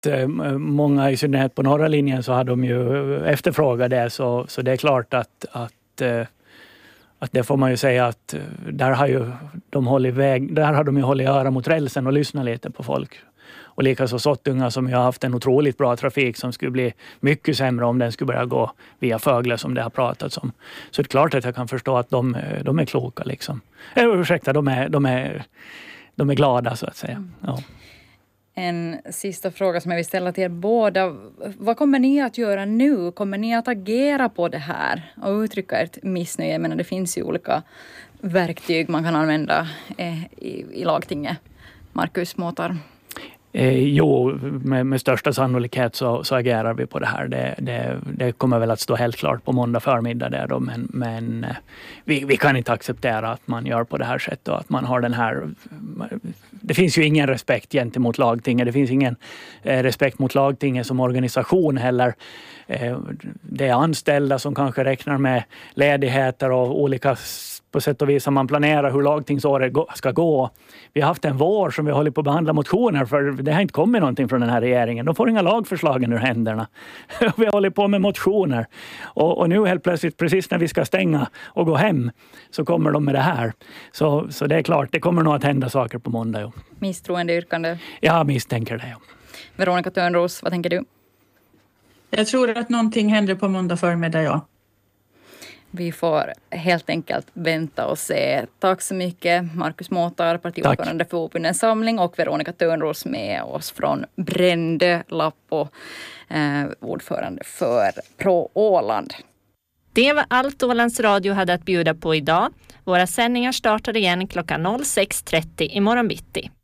många, i synnerhet på norra linjen, så har de ju efterfrågat det. Så det är klart att det får man ju säga att där har de ju hållit öra mot rälsen och lyssnat lite på folk. Och likaså Sottunga, som ju har haft en otroligt bra trafik, som skulle bli mycket sämre om den skulle börja gå via Fögle, som det har pratats om. Så det är klart att jag kan förstå att de är kloka liksom. De är glada, så att säga. Ja. En sista fråga som jag vill ställa till er båda. Vad kommer ni att göra nu? Kommer ni att agera på det här och uttrycka ert missnöje? Men det finns ju olika verktyg man kan använda i lagtinget. Markus Mårtar. Jo, med största sannolikhet så agerar vi på det här. Det kommer väl att stå helt klart på måndag förmiddag där då, men vi kan inte acceptera att man gör på det här sättet och att man har den här. Det finns ju ingen respekt gentemot lagtinget. Det finns ingen respekt mot lagtinget som organisation heller. Det är anställda som kanske räknar med ledigheter och olika, på sätt och vis som man planerar hur lagtingsåret ska gå. Vi har haft en vår som vi håller på att behandla motioner, för det har inte kommit någonting från den här regeringen. De får inga lagförslagen ur händerna. Vi håller på med motioner. Och nu helt plötsligt, precis när vi ska stänga och gå hem, så kommer de med det här. Så det är klart, det kommer nog att hända saker på måndag. Ja. Misstroendeyrkande? Jag misstänker det, ja. Veronica Törnros, vad tänker du? Jag tror att någonting händer på måndag förmiddag, ja. Vi får helt enkelt vänta och se. Tack så mycket, Markus Mårtar, partiordförande för Åbundens samling, och Veronica Törnros med oss från Brände, Lappo, ordförande för Pro Åland. Det var allt Ålands Radio hade att bjuda på idag. Våra sändningar startar igen klockan 06.30 imorgon bitti.